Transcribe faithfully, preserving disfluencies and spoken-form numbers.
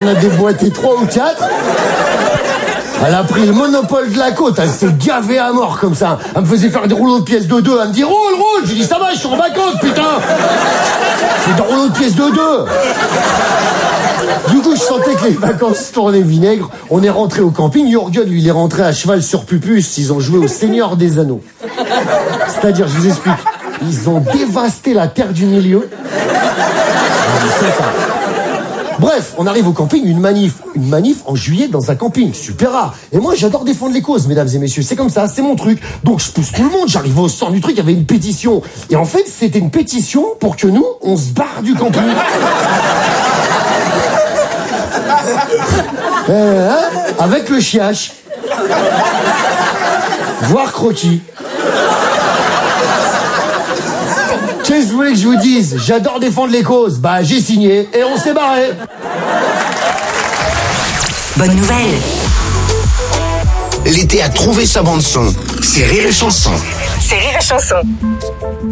a déboîté trois ou quatre. Elle a pris le monopole de la côte, elle s'est gavée à mort comme ça. Elle me faisait faire des rouleaux de pièces de deux, elle me dit roule, roule. J'ai dit ça va, je suis en vacances, putain. C'est des rouleaux de pièces de deux. Du coup, je sentais que les vacances tournaient vinaigre. On est rentré au camping. Jürgen, lui, il est rentré à cheval sur Pupus. Ils ont joué au Seigneur des Anneaux. C'est-à-dire, je vous explique, ils ont dévasté la terre du milieu. C'est ça. Bref, on arrive au camping, une manif. Une manif en juillet dans un camping, super rare. Et moi, j'adore défendre les causes, mesdames et messieurs. C'est comme ça, c'est mon truc. Donc, je pousse tout le monde, j'arrive au centre du truc, il y avait une pétition. Et en fait, c'était une pétition pour que nous, on se barre du camping. euh, hein, avec le chiache. Voir croquis. Qu'est-ce que vous voulez que je vous dise? J'adore défendre les causes. Bah, j'ai signé et on s'est barré. Bonne nouvelle. L'été a trouvé sa bande-son. C'est Rire et Chanson. C'est Rire et Chanson.